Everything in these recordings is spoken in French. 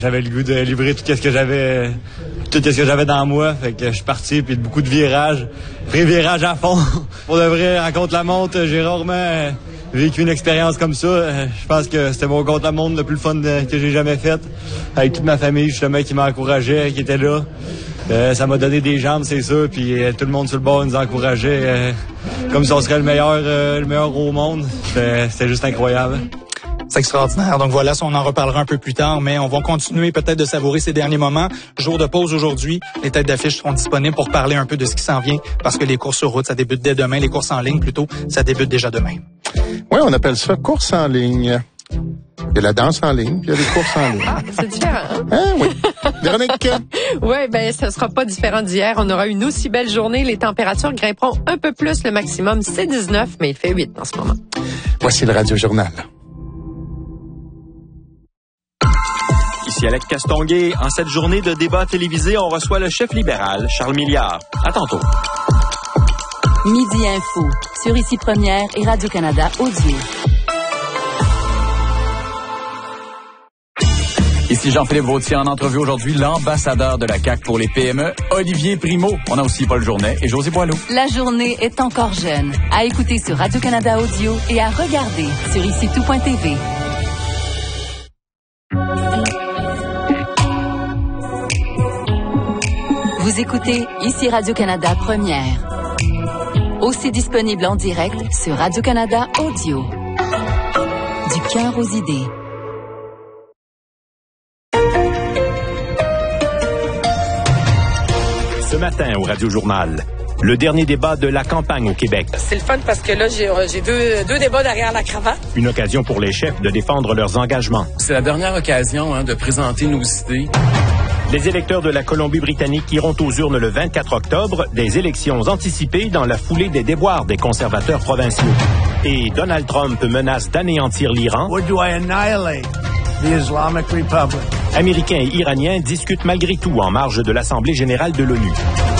J'avais le goût de livrer tout ce que j'avais dans moi. Fait que je suis parti, puis beaucoup de virages. Virage à fond. Pour de vrai, en contre-la-montre, j'ai rarement vécu une expérience comme ça. Je pense que c'était mon contre-la-montre le plus fun que j'ai jamais fait. Avec toute ma famille, justement, qui m'encourageait, qui était là. Ça m'a donné des jambes, c'est sûr, puis tout le monde sur le bord nous encourageait comme si on serait le meilleur au monde. C'était juste incroyable. C'est extraordinaire. Donc voilà, on en reparlera un peu plus tard, mais on va continuer peut-être de savourer ces derniers moments. Jour de pause aujourd'hui. Les têtes d'affiche seront disponibles pour parler un peu de ce qui s'en vient, parce que les courses sur route, ça débute dès demain. Les courses en ligne, plutôt, ça débute déjà demain. Oui, on appelle ça course en ligne. Il y a la danse en ligne, puis il y a les courses en ligne. Ah, c'est différent. Oui. Véronique? Oui, ce sera pas différent d'hier. On aura une aussi belle journée. Les températures grimperont un peu plus. Le maximum, c'est 19, mais il fait 8 en ce moment. Voici le Radio Journal. Ici Alex Castonguay. En cette journée de débat télévisé, on reçoit le chef libéral, Charles Milliard. À tantôt. Midi Info, sur Ici Première et Radio-Canada Audio. Ici Jean-Philippe Vautier en entrevue aujourd'hui, l'ambassadeur de la CAQ pour les PME, Olivier Primo. On a aussi Paul Journet et José Boileau. La journée est encore jeune. À écouter sur Radio-Canada Audio et à regarder sur IciTout.tv. Vous écoutez Ici Radio-Canada Première. Aussi disponible en direct sur Radio-Canada Audio. Du cœur aux idées. Ce matin au Radio Journal, le dernier débat de la campagne au Québec. C'est le fun parce que là, j'ai deux débats derrière la cravate. Une occasion pour les chefs de défendre leurs engagements. C'est la dernière occasion de présenter nos idées. Les électeurs de la Colombie-Britannique iront aux urnes le 24 octobre, des élections anticipées dans la foulée des déboires des conservateurs provinciaux. Et Donald Trump menace d'anéantir l'Iran. Or do I annihilate the Islamic Republic? Américains et Iraniens discutent malgré tout en marge de l'Assemblée générale de l'ONU.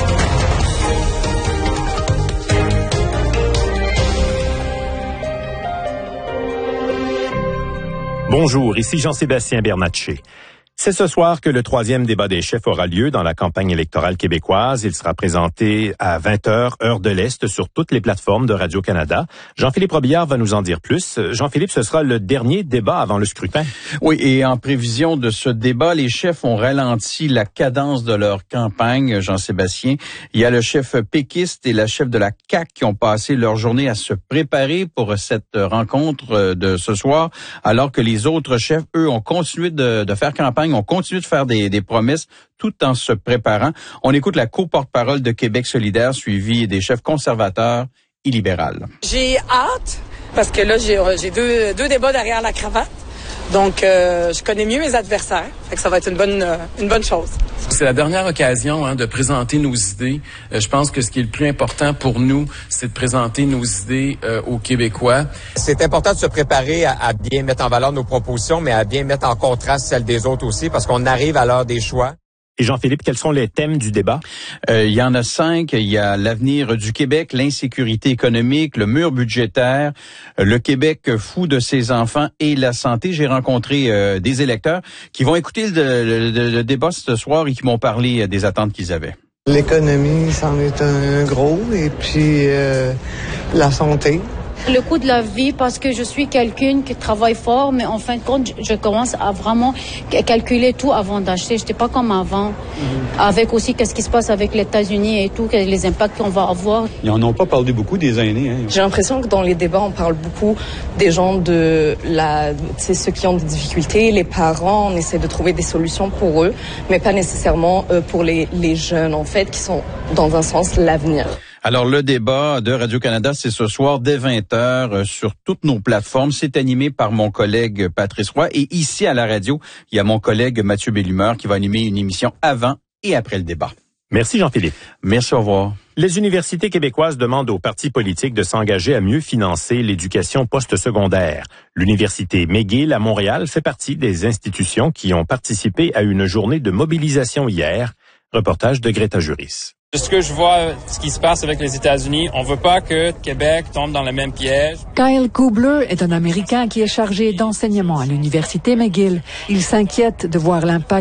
Bonjour, ici Jean-Sébastien Bernatchez. C'est ce soir que le troisième débat des chefs aura lieu dans la campagne électorale québécoise. Il sera présenté à 20h, heure de l'Est, sur toutes les plateformes de Radio-Canada. Jean-Philippe Robillard va nous en dire plus. Jean-Philippe, ce sera le dernier débat avant le scrutin. Oui, et en prévision de ce débat, les chefs ont ralenti la cadence de leur campagne, Jean-Sébastien. Il y a le chef péquiste et la chef de la CAQ qui ont passé leur journée à se préparer pour cette rencontre de ce soir, alors que les autres chefs, eux, ont continué de faire campagne. On continue de faire des promesses tout en se préparant. On écoute la co-porte-parole de Québec solidaire, suivie des chefs conservateurs et libérales. J'ai hâte parce que là, j'ai deux débats derrière la cravate. Donc, je connais mieux mes adversaires. Fait que ça va être une bonne chose. C'est la dernière occasion de présenter nos idées. Je pense que ce qui est le plus important pour nous, c'est de présenter nos idées aux Québécois. C'est important de se préparer à bien mettre en valeur nos propositions, mais à bien mettre en contraste celles des autres aussi, parce qu'on arrive à l'heure des choix. Et Jean-Philippe, quels sont les thèmes du débat? Il y en a 5. Il y a l'avenir du Québec, l'insécurité économique, le mur budgétaire, le Québec fou de ses enfants et la santé. J'ai rencontré des électeurs qui vont écouter le débat ce soir et qui m'ont parlé des attentes qu'ils avaient. L'économie, c'en est un gros, et puis la santé. Le coût de la vie, parce que je suis quelqu'un qui travaille fort, mais en fin de compte, je commence à vraiment calculer tout avant d'acheter. Je n'étais pas comme avant, avec aussi qu'est-ce qui se passe avec les États-Unis et tout, les impacts qu'on va avoir. Ils n'en ont pas parlé beaucoup des aînés. J'ai l'impression que dans les débats, on parle beaucoup des gens ceux qui ont des difficultés, les parents, on essaie de trouver des solutions pour eux, mais pas nécessairement pour les jeunes, en fait, qui sont, dans un sens, l'avenir. Alors, le débat de Radio-Canada, c'est ce soir dès 20h sur toutes nos plateformes. C'est animé par mon collègue Patrice Roy. Et ici, à la radio, il y a mon collègue Mathieu Bellumeur qui va animer une émission avant et après le débat. Merci Jean-Philippe. Merci, au revoir. Les universités québécoises demandent aux partis politiques de s'engager à mieux financer l'éducation postsecondaire. L'université McGill à Montréal fait partie des institutions qui ont participé à une journée de mobilisation hier. Reportage de Greta Juris. De ce que je vois, ce qui se passe avec les États-Unis, on veut pas que Québec tombe dans le même piège. Kyle Kubler est un Américain qui est chargé d'enseignement à l'Université McGill. Il s'inquiète de voir l'impact